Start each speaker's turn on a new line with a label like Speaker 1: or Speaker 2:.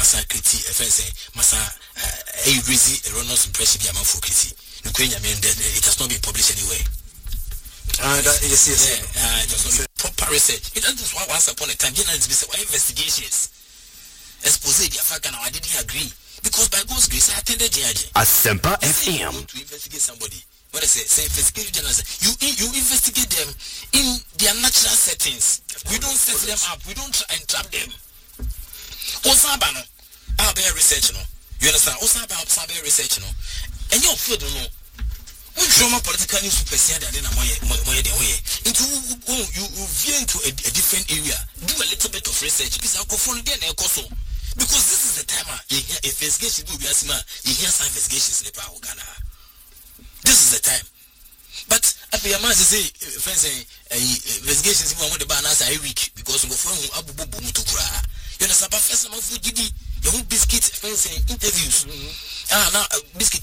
Speaker 1: masa kriti efense masa raise erroneous impression bi am for kriti no kwenya me it has not been published anywhere.
Speaker 2: Yes.
Speaker 1: Just proper research. It doesn't once upon a time journalists be say why investigations expose the fact and I didn't agree because by God's grace I attended JAJ.
Speaker 3: Asempa FM
Speaker 1: to investigate somebody. What I say investigate journalists. You investigate them in their natural settings. We don't set them up. We don't try and trap them. Osaba no, I'll be research no. You understand? Osaba research no. And your field no. We drama political news person that in a way. Into you veer into a different area. Do a little bit of research. Because this is the time you hear investigation do be asima. You hear some investigations in Ghana. This is the time. But at the amount say friends investigations even when the banners are weak because of abu to cry. You understand? But first of all, you biscuit friends interviews. Now biscuit